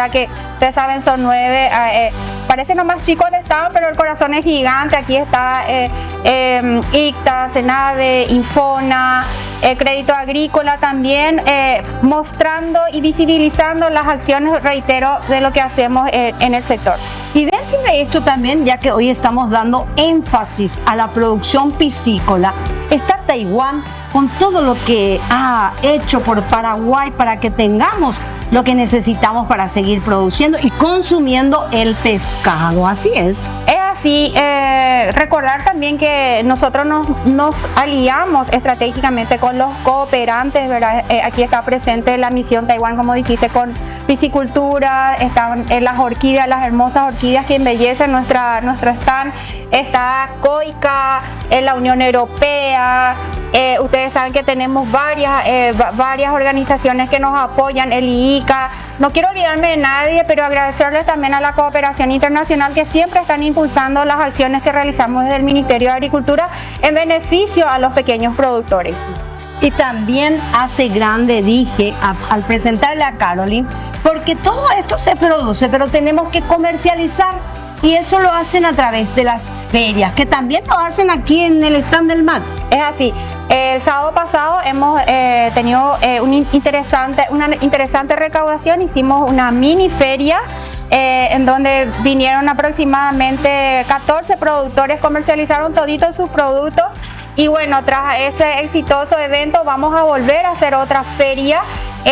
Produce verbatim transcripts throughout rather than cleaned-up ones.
¿verdad? Que ustedes saben son nueve, eh, eh, parece nomás chico el estado, pero el corazón es gigante. Aquí está eh, eh, ICTA, Senave, Infona, eh, Crédito Agrícola también, eh, mostrando y visibilizando las acciones, reitero, de lo que hacemos eh, en el sector. Y dentro de esto también, ya que hoy estamos dando énfasis a la producción piscícola, está Taiwán con todo lo que ha hecho por Paraguay para que tengamos lo que necesitamos para seguir produciendo y consumiendo el pescado. Así es. Es así. Eh, recordar también que nosotros nos, nos aliamos estratégicamente con los cooperantes, ¿verdad? Eh, aquí está presente la misión Taiwán, como dijiste, con piscicultura, están en las orquídeas, las hermosas orquídeas que embellecen nuestra, nuestro stand. Está COICA, en la Unión Europea. Eh, ustedes saben que tenemos varias, eh, varias organizaciones que nos apoyan, el I I C A. No quiero olvidarme de nadie, pero agradecerles también a la cooperación internacional que siempre están impulsando las acciones que realizamos desde el Ministerio de Agricultura en beneficio a los pequeños productores. Y también hace grande, dije, a, al presentarle a Caroline, porque todo esto se produce, pero tenemos que comercializar. Y eso lo hacen a través de las ferias, que también lo hacen aquí en el stand del M A C. Es así. El sábado pasado hemos eh, tenido eh, un interesante, una interesante recaudación. Hicimos una mini feria eh, en donde vinieron aproximadamente catorce productores, comercializaron toditos sus productos. Y bueno, tras ese exitoso evento vamos a volver a hacer otra feria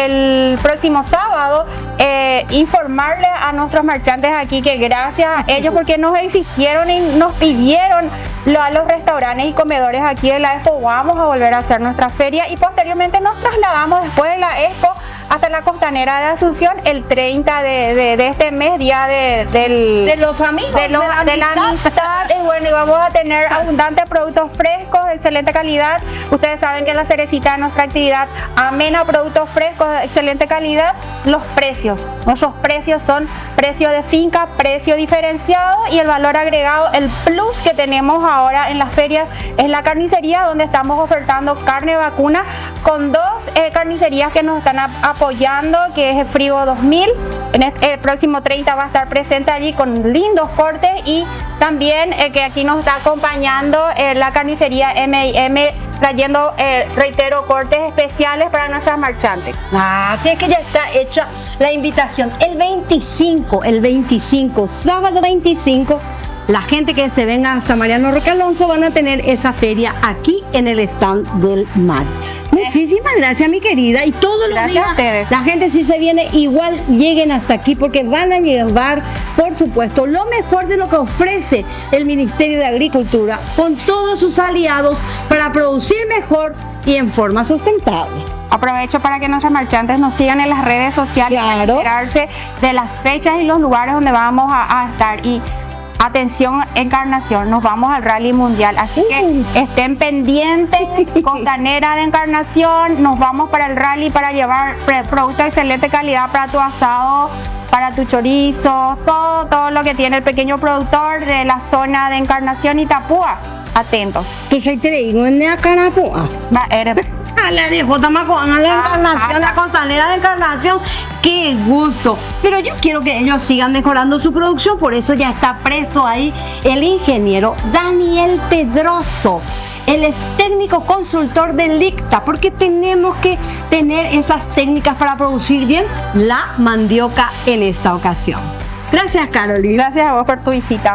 el próximo sábado. Eh, informarle a nuestros marchantes aquí que gracias a ellos, porque nos exigieron y nos pidieron lo, a los restaurantes y comedores aquí de la Expo, vamos a volver a hacer nuestra feria y posteriormente nos trasladamos después de la Expo hasta la Costanera de Asunción el treinta de, de, de este mes, día de, del, de los amigos, de, lo, de la de la amistad. Y bueno, y vamos a tener abundantes productos frescos de excelente calidad. Ustedes saben que la cerecita de nuestra actividad, amena, productos frescos de excelente calidad. Los precios, nuestros precios son precio de finca, precio diferenciado, y el valor agregado, el plus que tenemos ahora en las ferias es la carnicería, donde estamos ofertando carne vacuna con dos eh, carnicerías que nos están apoyando, que es el Frigo dos mil. En el, el próximo treinta va a estar presente allí con lindos cortes, y también eh, que aquí nos está acompañando eh, la carnicería M y M, trayendo, eh, reitero, cortes especiales para nuestras marchantes. Ah, así es que ya está hecha la invitación. El veinticinco, el veinticinco, sábado veinticinco, la gente que se venga hasta Mariano Roque Alonso van a tener esa feria aquí en el stand del M A C. Muchísimas gracias, mi querida. Y todos los Gracias días a ustedes. la gente, si se viene, igual lleguen hasta aquí, porque van a llevar, por supuesto, lo mejor de lo que ofrece el Ministerio de Agricultura con todos sus aliados para producir mejor y en forma sustentable. Aprovecho para que nuestros marchantes nos sigan en las redes sociales, Claro. para enterarse de las fechas y los lugares donde vamos a, a estar. Y atención, Encarnación, nos vamos al Rally Mundial, así que estén pendientes. Costanera de Encarnación, nos vamos para el rally para llevar productos de excelente calidad para tu asado, para tu chorizo, todo, todo lo que tiene el pequeño productor de la zona de Encarnación y Tapúa. Atentos. Tú soy te digo en la Carapúa. Va, eres- A la de Jotamacoan, a la Encarnación, la Costanera de Encarnación, qué gusto. Pero yo quiero que ellos sigan mejorando su producción, por eso ya está presto ahí el ingeniero Daniel Pedroso. Él es técnico consultor del ICTA, porque tenemos que tener esas técnicas para producir bien la mandioca en esta ocasión. Gracias, Carolina. Gracias a vos por tu visita.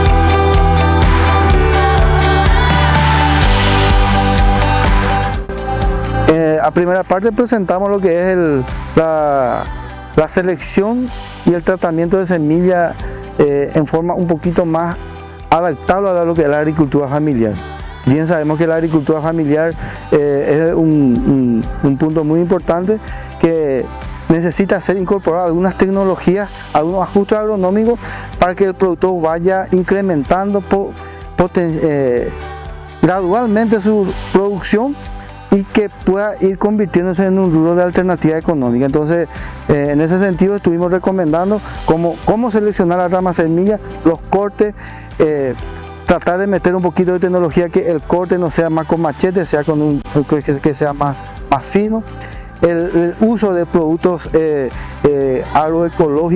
Eh, a primera parte presentamos lo que es el, la, la selección y el tratamiento de semilla eh, en forma un poquito más adaptable a lo que es la agricultura familiar. Bien sabemos que la agricultura familiar eh, es un, un, un punto muy importante que necesita ser incorporado algunas tecnologías, algunos ajustes agronómicos para que el productor vaya incrementando po, poten, eh, gradualmente su producción y que pueda ir convirtiéndose en un rubro de alternativa económica. Entonces, eh, en ese sentido estuvimos recomendando cómo, cómo seleccionar la rama semilla, los cortes, eh, tratar de meter un poquito de tecnología, que el corte no sea más con machete, sea con un, que, que sea más, más fino. El, el uso de productos eh, eh, agroecológicos